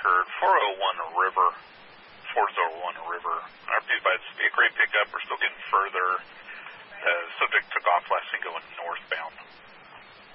occurred. 401 River. 401 River. Our it's be a great pickup. We're still getting further. Subject took off last thing going northbound.